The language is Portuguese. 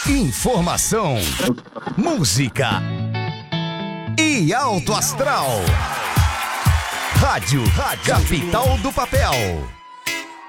Informação, música e alto astral. Rádio Capital do Papel.